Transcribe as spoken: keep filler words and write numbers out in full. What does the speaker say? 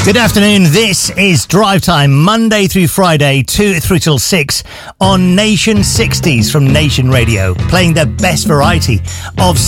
Good afternoon. This is Drive Time, Monday through Friday, two through till six on Nation sixties from Nation Radio, playing the best variety of